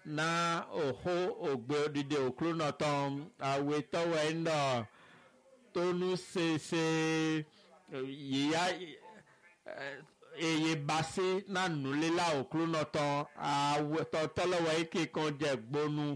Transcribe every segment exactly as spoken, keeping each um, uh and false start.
na oho ogbe odide okrunotom awe towe ndo tonu sese yiya eye basi na nulela okrunotom awe totolowe ike kan je gbonu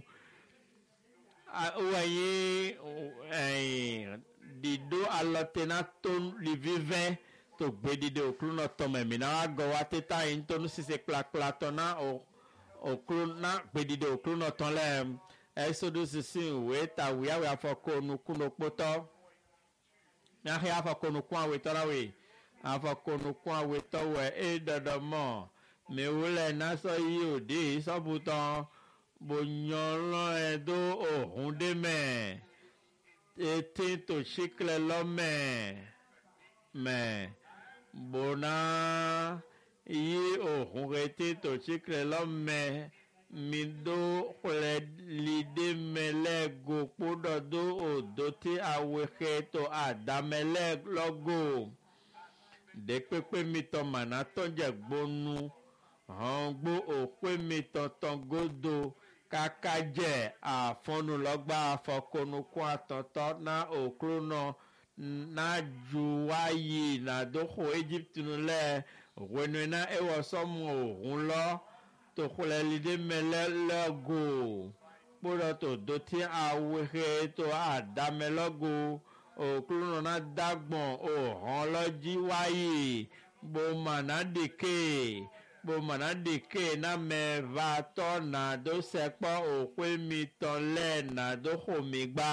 oyin dido alotena ton livive to gbedide okrunotom emina ago wa teta yin tonu sese klakla tona o okruna gbedide okrunotom le Exodus sixteen we ta we awe afokonu kunopoto nyahe afokonu kwa we tora we afokonu kwa we to we e dodomo me wule na so yi ode sobuton bonyolo edo ohun de me ete to shikle lo me me bona yi ohun ete to shikle lo me mi do kle lide mele go podo do odo ti aweke to adamele logo de pepe mi to mana to je gbonu han gbo ope mi to ton godo kaka je afonu logba afokonu kwa tonto na okruno na juwayi na doko Egypt nule wenu na ewo somu ohun lo to kule lide mele logo podo to do ti aweke to adame logo okruno na dagbon ohun loji wayi bo mana dike bo mana dike na meva to na do sepo okwe mi ton le na do homigba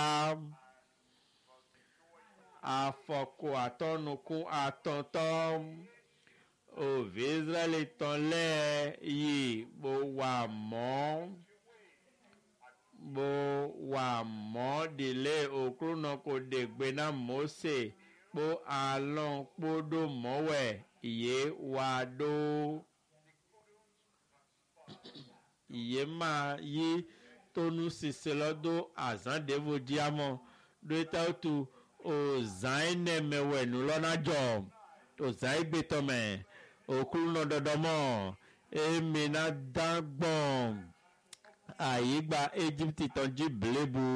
afoko atonukun atontom òvi Israẹli tán lẹ́ yìí bó wà mọ́ bó wà mọ́ délé òkúrúnà kò dègbé náà Mósè kpó alọ́n kpódó mọ́wẹ̀ ìyé wà dó ìyé máa yí tónú sise lọ́dọ̀ àzán dèvò díámọ́ dóítà tu òzán ẹnẹmẹwẹ̀ nù lọ́nà jọ òzán ìgbétọ́mẹ̀ okruno dodomo emina dagbon ayigba Egypt tonji blebu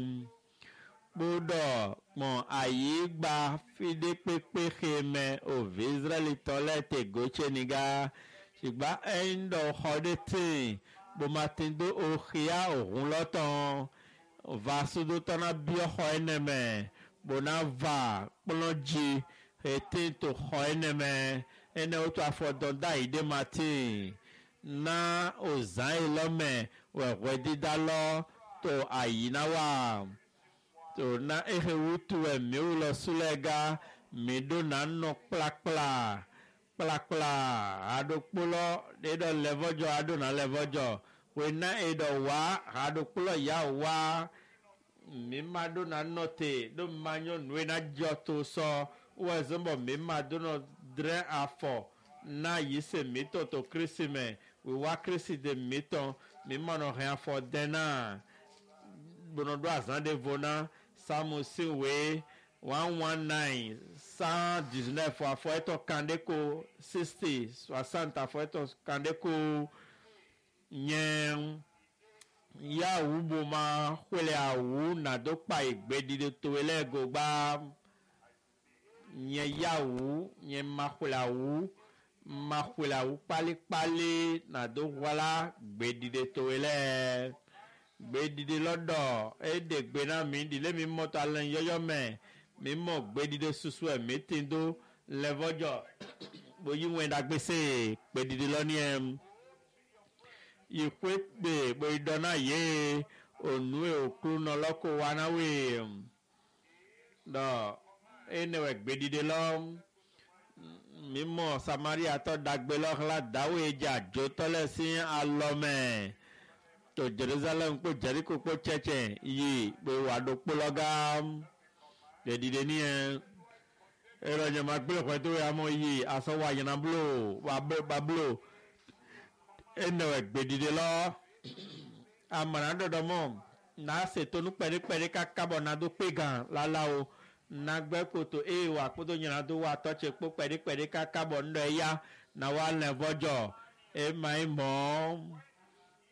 bodo mon ayigba fide pepe kheme o Israeli tolete gocheniga sigba endo hodete bo matindo okhia ohun loton vasudo tona bio hoeneme bona va plonji ete to hoeneme ene otu afọdọda ide mati na ozan ilome wẹwẹ dídálọ tó àyínáwá tó na ehewutu ẹmí lọ súlẹga mídó na nọ kplakpla kplakpla adokpolọ edọ lẹvọjọ adona lẹvọjọ wena edọ wa adokpolọ ya wa mímá do na nọte do mma nyɔnu na jọ tó sọ wọ ẹsẹmọ mímá do na dre afọ na yi se mítọ tó kristi mẹ wíwá kristi de mítọ mímọ nọ hẹn afọ dẹna gbọnọdọ azande vona samu siwe one one nine cent dix-neuf afọ ẹtọ kandeko sixty soixante afọ ẹtọ kandeko yẹn yawu boma wele awu na do pa ìgbédìde tó ẹlẹ́gò gbá yẹn yawu yẹn ma wele awu ma wele awu pálípálí na do wala gbédìde tó ẹlẹ́ gbédìde lọ́dọ̀ ẹ̀ẹ́dẹ̀gbẹ́ náà mi ìdílé mi mọ́tò alẹ́ yọ́yọ́ mẹ́ mi mọ̀ gbédìde susu ẹ̀ mi ti do lẹ́fọ́jọ́ bóyí wọn dàgbèsè gbédìde lọ́ní ẹ̀ ìpè gbè bó idọ́nà yé ònú òkú nà lọ́kọ̀ wa náà wé dọ̀ ẹnìwẹ̀ gbèdìde lọ mímọ́ Samaria tọ́ dàgbé lọ́kọ́lá dáwọ́ ìjà jó tọ́lẹ̀ sí alọ́mẹ̀ tó Jerusalem kó Jericho kó chẹ́chẹ́ yìí pé wà á dókpó lọ́gá gbèdìde nìyẹn ẹ̀rọ ìjọba gbélé pẹ̀lú tó yà mọ́ yìí asọ́wọ́ àyànnà búlò wà búlò ẹnìwẹ̀ gbèdìde lọ àmàlà dọ̀dọ̀ mọ́ náà ṣètò ní pẹ̀lẹ́pẹ̀lẹ́ kákábọ̀ náà tó pé gan lálá o náà gbẹ́ kòtò ẹ̀ wà kótó yànnà tó wà tọ́jú pé pẹ̀lẹ́pẹ̀lẹ́ kákábọ̀ ńlọ ẹ̀yà náà wà lẹ́fọ́jọ́ ẹ̀ máa ń mọ̀ ọ́.